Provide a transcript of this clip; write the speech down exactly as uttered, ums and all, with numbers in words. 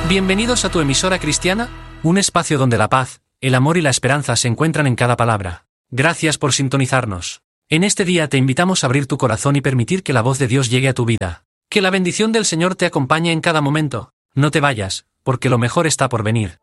Bienvenidos a tu emisora cristiana, un espacio donde la paz, el amor y la esperanza se encuentran en cada palabra. Gracias por sintonizarnos. En este día te invitamos a abrir tu corazón y permitir que la voz de Dios llegue a tu vida. Que la bendición del Señor te acompañe en cada momento. No te vayas, porque lo mejor está por venir.